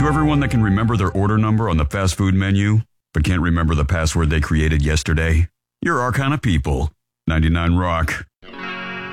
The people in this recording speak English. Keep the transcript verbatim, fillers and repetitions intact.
To everyone that can remember their order number on the fast food menu, but can't remember the password they created yesterday, you're our kind of people. ninety-nine Rock.